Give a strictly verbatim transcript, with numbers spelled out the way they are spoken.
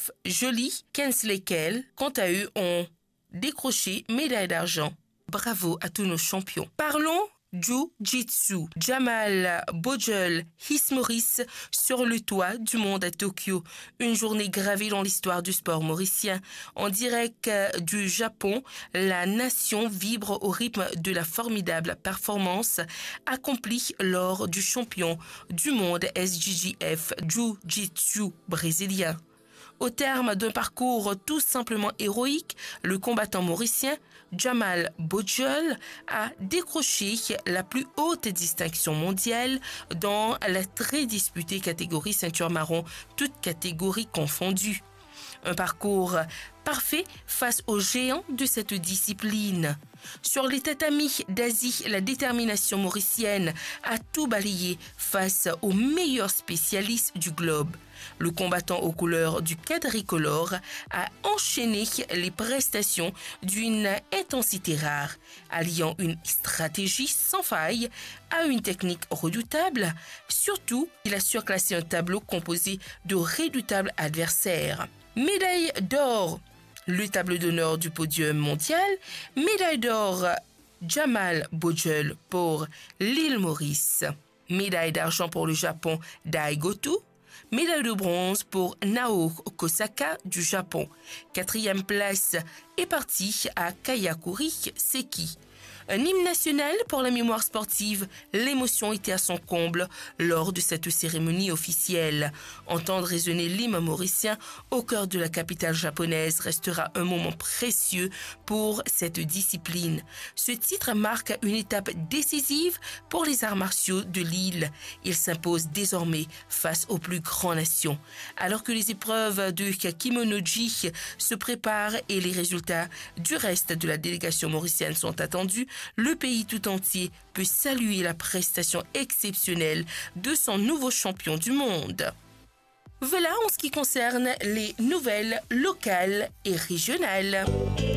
Joseph Joly, Kensley Kell, quant à eux, ont décroché médaille d'argent. Bravo à tous nos champions. Parlons Jiu-Jitsu. Jamal Bojel Hiss Maurice sur le toit du monde à Tokyo. Une journée gravée dans l'histoire du sport mauricien. En direct du Japon, la nation vibre au rythme de la formidable performance accomplie lors du champion du monde S J J F Jiu-Jitsu brésilien. Au terme d'un parcours tout simplement héroïque, le combattant mauricien Jamal Bojel a décroché la plus haute distinction mondiale dans la très disputée catégorie ceinture marron, toutes catégories confondues. Un parcours parfait face aux géants de cette discipline. Sur les tatamis d'Asie, la détermination mauricienne a tout balayé face aux meilleurs spécialistes du globe. Le combattant aux couleurs du quadricolore a enchaîné les prestations d'une intensité rare, alliant une stratégie sans faille à une technique redoutable. Surtout, il a surclassé un tableau composé de redoutables adversaires. Médaille d'or, le tableau d'honneur du podium mondial. Médaille d'or, Jamal Bojel pour l'île Maurice. Médaille d'argent pour le Japon, Dai Goto. Médaille de bronze pour Nao Kosaka du Japon. Quatrième place est partie à Kayakuri Seki. Un hymne national pour la mémoire sportive, l'émotion était à son comble lors de cette cérémonie officielle. Entendre résonner l'hymne mauricien au cœur de la capitale japonaise restera un moment précieux pour cette discipline. Ce titre marque une étape décisive pour les arts martiaux de l'île. Il s'impose désormais face aux plus grandes nations. Alors que les épreuves de Kimono-ji se préparent et les résultats du reste de la délégation mauricienne sont attendus, le pays tout entier peut saluer la prestation exceptionnelle de son nouveau champion du monde. Voilà en ce qui concerne les nouvelles locales et régionales.